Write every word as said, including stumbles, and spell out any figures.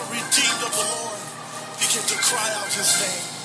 redeemed of the Lord begin to cry out his name.